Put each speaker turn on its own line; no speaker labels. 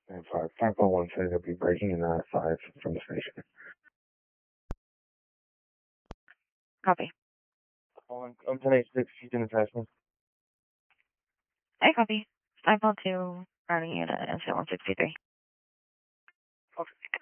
And 5.1 says it'll be breaking in 5 from the station.
Copy.
Calling 1086, she's in attachment.
I copy. 5.2, running unit, incident 163.
Okay.